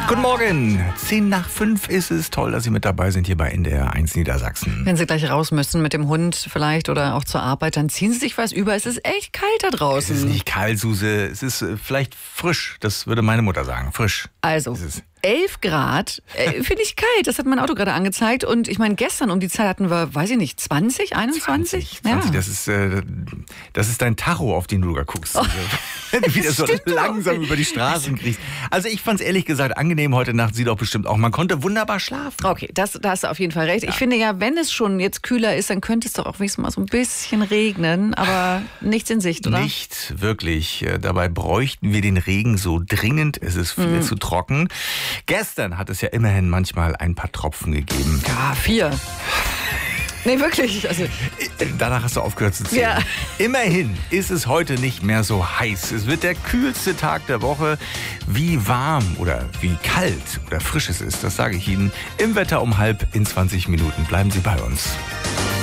Guten Morgen. 4:10 ist es. Toll, dass Sie mit dabei sind hier bei NDR 1 Niedersachsen. Wenn Sie gleich raus müssen mit dem Hund vielleicht oder auch zur Arbeit, dann ziehen Sie sich was über. Es ist echt kalt da draußen. Es ist nicht kalt, Suse. Es ist vielleicht frisch. Das würde meine Mutter sagen. Frisch. Also 11 Grad, finde ich kalt. Das hat mein Auto gerade angezeigt. Und ich meine, gestern um die Zeit hatten wir, weiß ich nicht, 20, 21? 20, Ja. Das ist dein Tacho, auf den du da guckst. Wenn du wieder so langsam über die Straßen kriegst. Also ich fand es ehrlich gesagt angenehm heute Nacht. Sie doch bestimmt auch. Man konnte wunderbar schlafen. Okay, da hast du auf jeden Fall recht. Ja. Ich finde ja, wenn es schon jetzt kühler ist, dann könnte es doch auch wenigstens mal so ein bisschen regnen. Aber nichts in Sicht, oder? Nicht wirklich. Dabei bräuchten wir den Regen so dringend. Es ist viel zu trocken. Gestern hat es ja immerhin manchmal ein paar Tropfen gegeben. Ja, 4. Nee, wirklich. Also danach hast du aufgehört zu zählen. Ja. Immerhin ist es heute nicht mehr so heiß. Es wird der kühlste Tag der Woche. Wie warm oder wie kalt oder frisch es ist, das sage ich Ihnen im Wetter um 9:30 in 20 Minuten. Bleiben Sie bei uns.